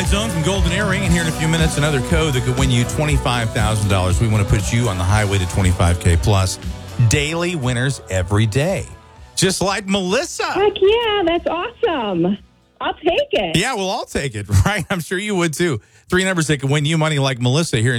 Twilight Zone from Golden Earring, and here in a few minutes, another code that could win you $25,000. We want to put you on the highway to 25K plus. Daily winners every day. Just like Melissa. Heck yeah, that's awesome. I'll take it. Yeah, we'll all take it, right? I'm sure you would too. 3 numbers that can win you money like Melissa here in